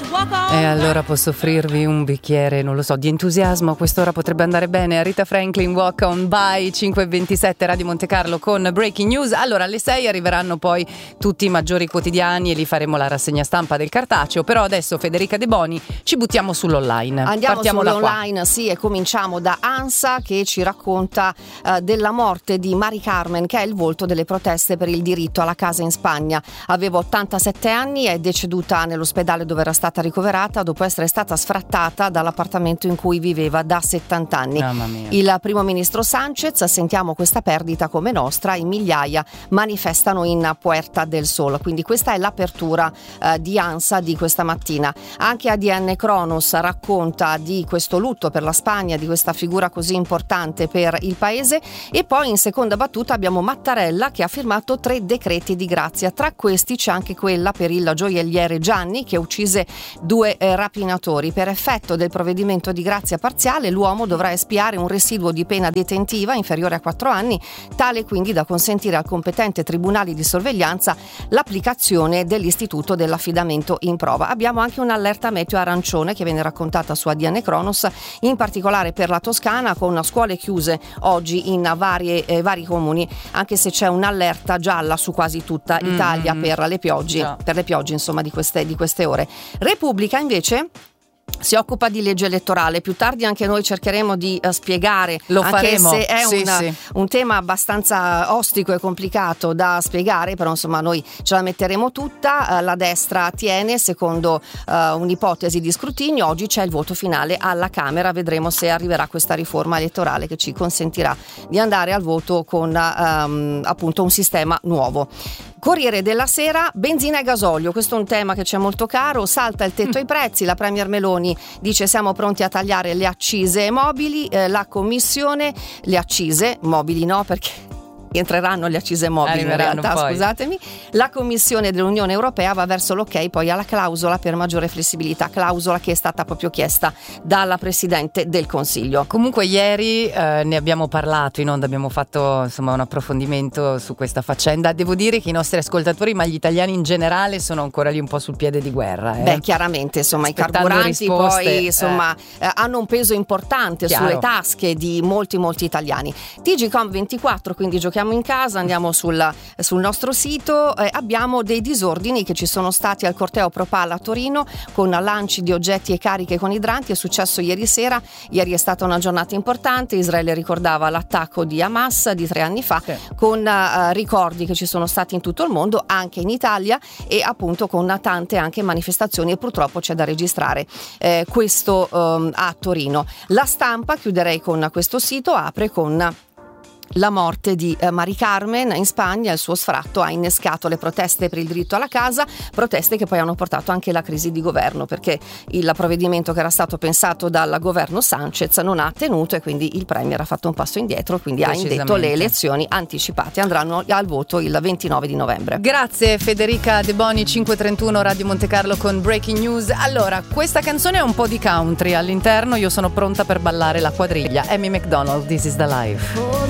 E allora posso offrirvi un bicchiere, non lo so, di entusiasmo. A quest'ora potrebbe andare bene. Rita Franklin, Walk On By, 5:27, Radio Monte Carlo con Breaking News. Allora alle 6 arriveranno poi tutti i maggiori quotidiani e li faremo la rassegna stampa del cartaceo. Però adesso Federica De Boni, ci buttiamo sull'online. Partiamo sull'online, sì, e cominciamo da ANSA, che ci racconta della morte di Mari Carmen, che è il volto delle proteste per il diritto alla casa in Spagna. Aveva 87 anni, è deceduta nell'ospedale dove era stata ricoverata dopo essere stata sfrattata dall'appartamento in cui viveva da 70 anni. Mamma mia. Il primo ministro Sánchez: sentiamo questa perdita come nostra, in migliaia manifestano in Puerta del Sol. Quindi questa è l'apertura di ANSA di questa mattina. Anche ADN Cronos racconta di questo lutto per la Spagna, di questa figura così importante per il paese. E poi in seconda battuta abbiamo Mattarella, che ha firmato 3 decreti di grazia. Tra questi c'è anche quella per il gioielliere Gianni, che uccise 2 rapinatori. Per effetto del provvedimento di grazia parziale, l'uomo dovrà espiare un residuo di pena detentiva inferiore a 4 anni, tale quindi da consentire al competente tribunale di sorveglianza l'applicazione dell'istituto dell'affidamento in prova. Abbiamo anche un'allerta meteo arancione che viene raccontata su ADN Cronos, in particolare per la Toscana, con scuole chiuse oggi in vari comuni, anche se c'è un'allerta gialla su quasi tutta Italia per le piogge, insomma, di queste ore. Repubblica invece si occupa di legge elettorale. Più tardi anche noi cercheremo di spiegare, lo anche faremo. se è Sì. un tema abbastanza ostico e complicato da spiegare, però insomma noi ce la metteremo tutta. La destra tiene, secondo un'ipotesi di scrutinio. Oggi c'è il voto finale alla Camera, vedremo se arriverà questa riforma elettorale che ci consentirà di andare al voto con appunto un sistema nuovo. Corriere della Sera: benzina e gasolio, questo è un tema che ci è molto caro, salta il tetto ai prezzi, la Premier Meloni dice siamo pronti a tagliare le accise mobili, la Commissione, le accise mobili no, perché entreranno le accise mobili in realtà, poi. Scusatemi. La Commissione dell'Unione Europea va verso l'ok poi alla clausola per maggiore flessibilità, clausola che è stata proprio chiesta dalla Presidente del Consiglio. Comunque ieri ne abbiamo parlato in onda, abbiamo fatto insomma un approfondimento su questa faccenda. Devo dire che i nostri ascoltatori, ma gli italiani in generale, sono ancora lì un po' sul piede di guerra. Beh, chiaramente insomma i carburanti risposte, poi insomma hanno un peso importante sulle tasche di molti italiani. TGcom24, quindi giochiamo in casa, andiamo sul nostro sito. Abbiamo dei disordini che ci sono stati al corteo Propala a Torino, con lanci di oggetti e cariche con idranti. È successo ieri sera. Ieri è stata una giornata importante. Israele ricordava l'attacco di Hamas di 3 anni fa, con ricordi che ci sono stati in tutto il mondo, anche in Italia, e appunto con tante anche manifestazioni, e purtroppo c'è da registrare questo a Torino. La Stampa, chiuderei con questo sito, apre con la morte di Mari Carmen in Spagna. Il suo sfratto ha innescato le proteste per il diritto alla casa, proteste che poi hanno portato anche alla crisi di governo, perché il provvedimento che era stato pensato dal governo Sánchez non ha tenuto, e quindi il premier ha fatto un passo indietro, quindi ha indetto le elezioni anticipate, andranno al voto il 29 di novembre. Grazie Federica De Boni, 5:31 Radio Monte Carlo con Breaking News. Allora, questa canzone è un po' di country all'interno, io sono pronta per ballare la quadriglia. Amy McDonald, This is the Life.